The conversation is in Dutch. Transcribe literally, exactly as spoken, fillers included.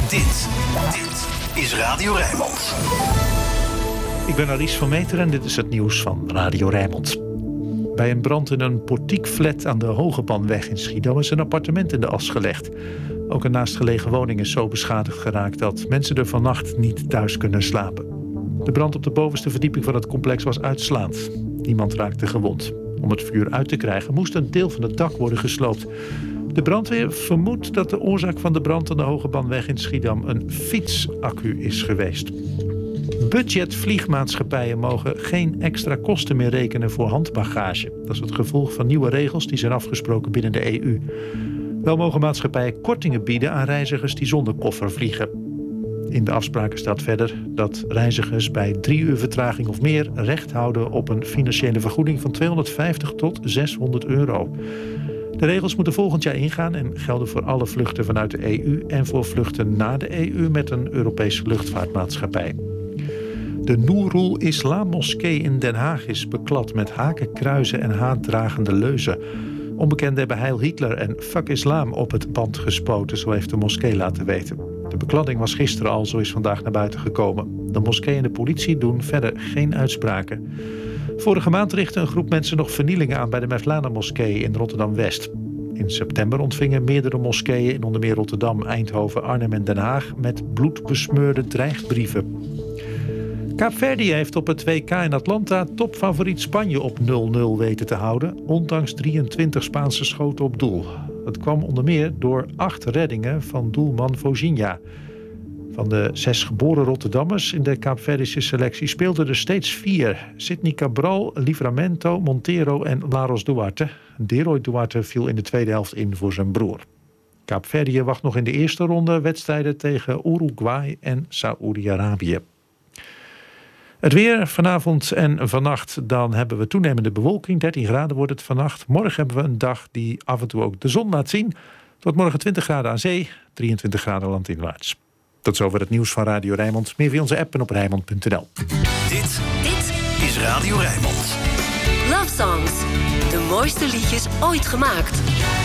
Dit, dit is Radio Rijnmond. Ik ben Alice van Meter en dit is het nieuws van Radio Rijnmond. Bij een brand in een portiekflat aan de Hogebanweg in Schiedam is een appartement in de as gelegd. Ook een naastgelegen woning is zo beschadigd geraakt dat mensen er vannacht niet thuis kunnen slapen. De brand op de bovenste verdieping van het complex was uitslaand. Niemand raakte gewond. Om het vuur uit te krijgen moest een deel van het dak worden gesloopt. De brandweer vermoedt dat de oorzaak van de brand aan de Hogebanweg in Schiedam een fietsaccu is geweest. Budgetvliegmaatschappijen mogen geen extra kosten meer rekenen voor handbagage. Dat is het gevolg van nieuwe regels die zijn afgesproken binnen de E U. Wel mogen maatschappijen kortingen bieden aan reizigers die zonder koffer vliegen. In de afspraken staat verder dat reizigers bij drie uur vertraging of meer recht houden op een financiële vergoeding van tweehonderdvijftig tot zeshonderd euro. De regels moeten volgend jaar ingaan en gelden voor alle vluchten vanuit de E U en voor vluchten na de E U met een Europese luchtvaartmaatschappij. De Noorul Islam Moskee in Den Haag is beklad met hakenkruizen en haatdragende leuzen. Onbekenden hebben Heil Hitler en Fuck Islam op het band gespoten, zo heeft de moskee laten weten. De bekladding was gisteren al, zo is vandaag naar buiten gekomen. De moskee en de politie doen verder geen uitspraken. Vorige maand richtte een groep mensen nog vernielingen aan bij de Mevlana-moskee in Rotterdam-West. In september ontvingen meerdere moskeeën in onder meer Rotterdam, Eindhoven, Arnhem en Den Haag met bloedbesmeurde dreigbrieven. Kaapverdië heeft op het W K in Atlanta topfavoriet Spanje op nul nul weten te houden, ondanks drieëntwintig Spaanse schoten op doel. Het kwam onder meer door acht reddingen van doelman Vozinha. Van de zes geboren Rotterdammers in de Kaapverdische selectie speelden er steeds vier. Sidney Cabral, Livramento, Montero en Laros Duarte. Deroy Duarte viel in de tweede helft in voor zijn broer. Kaapverdië wacht nog in de eerste ronde wedstrijden tegen Uruguay en Saoedi-Arabië. Het weer vanavond en vannacht, dan hebben we toenemende bewolking. dertien graden wordt het vannacht. Morgen hebben we een dag die af en toe ook de zon laat zien. Tot morgen twintig graden aan zee, drieëntwintig graden landinwaarts. Tot zover het nieuws van Radio Rijnmond. Meer via onze app en op Rijnmond punt n l. Dit, dit is Radio Rijnmond. Love Songs. De mooiste liedjes ooit gemaakt.